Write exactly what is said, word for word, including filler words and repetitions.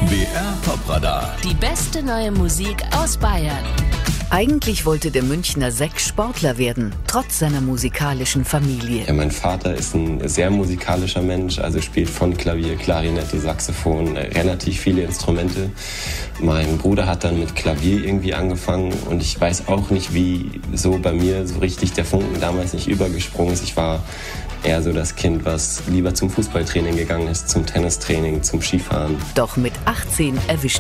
B R Popradar. Die beste neue Musik aus Bayern. Eigentlich wollte der Münchner Seck Sportler werden, trotz seiner musikalischen Familie. Ja, mein Vater ist ein sehr musikalischer Mensch, also spielt von Klavier, Klarinette, Saxophon, relativ viele Instrumente. Mein Bruder hat dann mit Klavier irgendwie angefangen und ich weiß auch nicht, wie so bei mir so richtig der Funken damals nicht übergesprungen ist. Ich war eher so das Kind, was lieber zum Fußballtraining gegangen ist, zum Tennistraining, zum Skifahren. Doch mit achtzehn erwischte